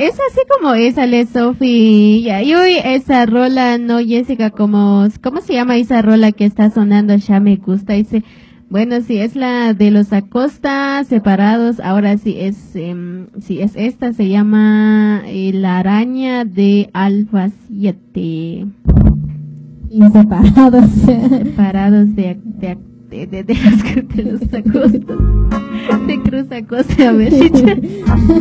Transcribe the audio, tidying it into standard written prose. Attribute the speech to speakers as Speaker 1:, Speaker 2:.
Speaker 1: es así como esa, le Sofi. Y hoy esa rola, no, Jessica, ¿cómo se llama esa rola que está sonando? Ya me gusta. Dice, bueno, sí, es la de los Acosta separados. Ahora sí es esta, se llama La Araña de Alfa 7.
Speaker 2: Inseparados.
Speaker 1: Separados de los Acosta. De Cruz Acosta, a ver.